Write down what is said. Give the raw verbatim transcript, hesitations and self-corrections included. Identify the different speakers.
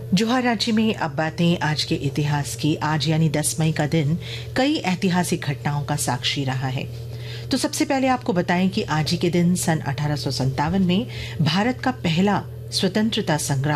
Speaker 1: जोहार रांची में अब बातें आज के इतिहास की। आज यानी दस मई का दिन कई ऐतिहासिक घटनाओं का साक्षी रहा है। तो सबसे पहले आपको बताएं कि आज ही के दिन सन अठारह सौ संतावन में भारत का पहला स्वतंत्रता संग्राम